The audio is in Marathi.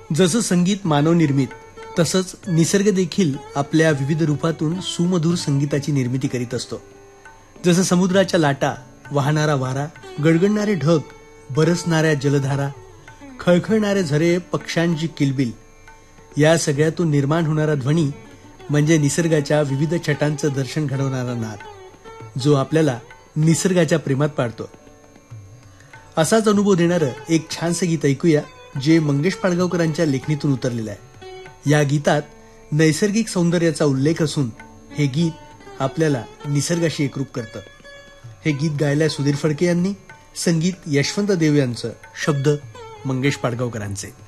जसं संगीत मानवनिर्मित तसंच निसर्ग देखील आपल्या विविध रूपातून सुमधुर संगीताची निर्मिती करीत असतो. जसं समुद्राच्या लाटा, वाहणारा वारा, गडगडणारे ढग, बरसणाऱ्या जलधारा, खळखळणारे झरे, पक्ष्यांची किलबिल, या सगळ्यातून निर्माण होणारा ध्वनी म्हणजे निसर्गाच्या विविध छटांचं दर्शन घडवणारा नाद, जो आपल्याला निसर्गाच्या प्रेमात पाडतो. असाच अनुभव देणारं एक छानसं गीत ऐकूया, जे मंगेश पाडगावकरांच्या लेखणीतून उतरलेलं आहे. या गीतात नैसर्गिक सौंदर्याचा उल्लेख असून हे गीत आपल्याला निसर्गाशी एकरूप करतं. हे गीत गायलंय सुधीर फडके यांनी, संगीत यशवंत देव यांचं, शब्द मंगेश पाडगावकरांचे.